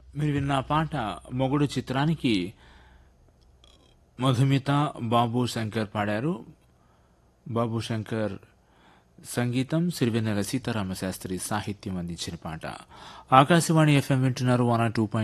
మీరు విన్న పాట మొగుడు చిత్రానికి మధుమిత బాబు శంకర్ పాడారు. బాబు శంకర్ సంగీతం, సిరివెన్నెల సీతారామ శాస్త్రి సాహిత్యం అందించిన పాట. ఆకాశవాణి FM వింటున్నారు 102.